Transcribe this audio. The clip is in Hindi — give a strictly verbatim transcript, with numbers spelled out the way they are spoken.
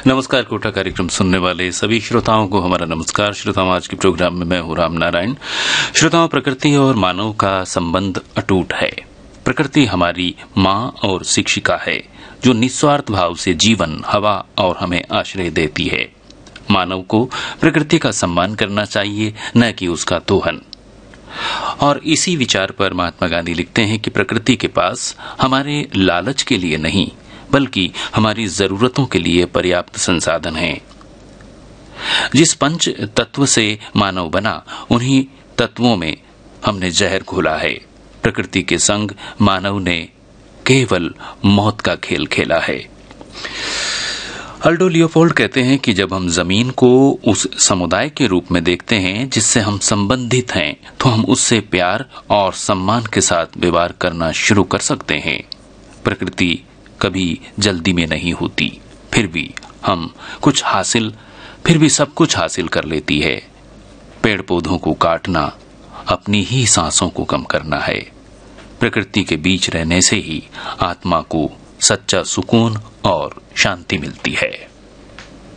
नमस्कार कोटा कार्यक्रम सुनने वाले सभी श्रोताओं को हमारा नमस्कार। श्रोताओं, आज के प्रोग्राम में मैं हूं राम नारायण। श्रोताओं, प्रकृति और मानव का संबंध अटूट है। प्रकृति हमारी माँ और शिक्षिका है जो निस्वार्थ भाव से जीवन, हवा और हमें आश्रय देती है। मानव को प्रकृति का सम्मान करना चाहिए, न कि उसका दोहन। और इसी विचार पर महात्मा गांधी लिखते हैं कि प्रकृति के पास हमारे लालच के लिए नहीं बल्कि हमारी जरूरतों के लिए पर्याप्त संसाधन हैं। जिस पंच तत्व से मानव बना, उन्हीं तत्वों में हमने जहर घोला है। प्रकृति के संग मानव ने केवल मौत का खेल खेला है। अल्डो लियोपोल्ड कहते हैं कि जब हम जमीन को उस समुदाय के रूप में देखते हैं जिससे हम संबंधित हैं, तो हम उससे प्यार और सम्मान के साथ व्यवहार करना शुरू कर सकते हैं। प्रकृति कभी जल्दी में नहीं होती, फिर भी हम कुछ हासिल फिर भी सब कुछ हासिल कर लेती है। पेड़ पौधों को काटना अपनी ही सांसों को कम करना है। प्रकृति के बीच रहने से ही आत्मा को सच्चा सुकून और शांति मिलती है।